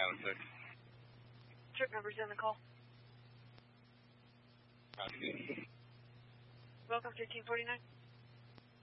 Island 6. Trip numbers in the call. Copy. Welcome to 1349.